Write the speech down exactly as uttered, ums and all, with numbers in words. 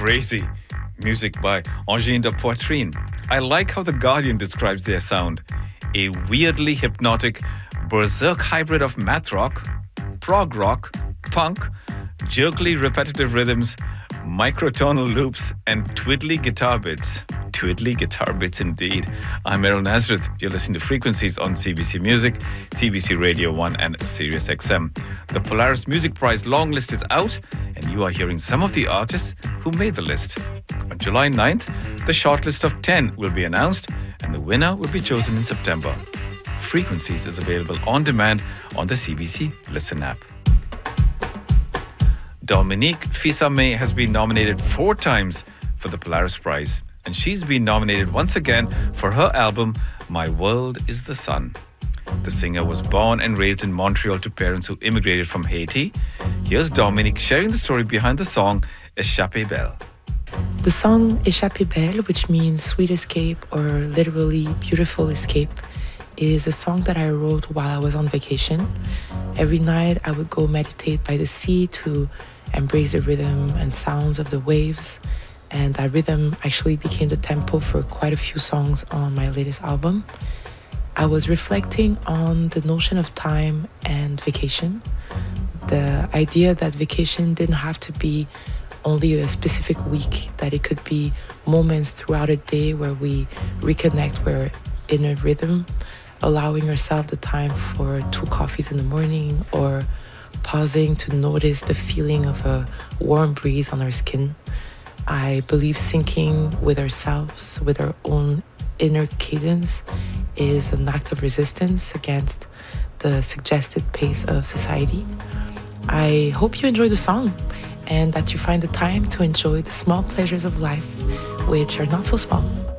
crazy. Music by Angine de Poitrine. I like how The Guardian describes their sound. A weirdly hypnotic, berserk hybrid of math rock, prog rock, punk, jerkily repetitive rhythms, microtonal loops, and twiddly guitar bits. Twiddly guitar bits indeed. I'm Errol Nazareth. You're listening to Frequencies on C B C Music, C B C Radio one and Sirius X M. The Polaris Music Prize long list is out, and you are hearing some of the artists who made the list. On July ninth, the shortlist of ten will be announced, and the winner will be chosen in September. Frequencies is available on demand on the C B C Listen app. Dominique Fils-Aimé has been nominated four times for the Polaris Prize, and she's been nominated once again for her album My World is the Sun. The singer was born and raised in Montreal to parents who immigrated from Haiti. Here's Dominique sharing the story behind the song Échappée Belle. The song Échappée Belle, which means sweet escape or literally beautiful escape, is a song that I wrote while I was on vacation. Every night I would go meditate by the sea to embrace the rhythm and sounds of the waves. And that rhythm actually became the tempo for quite a few songs on my latest album. I was reflecting on the notion of time and vacation. The idea that vacation didn't have to be only a specific week, that it could be moments throughout a day where we reconnect, we're in a rhythm, allowing yourself the time for two coffees in the morning or pausing to notice the feeling of a warm breeze on our skin. I believe syncing with ourselves, with our own inner cadence, is an act of resistance against the suggested pace of society. I hope you enjoy the song and that you find the time to enjoy the small pleasures of life, which are not so small.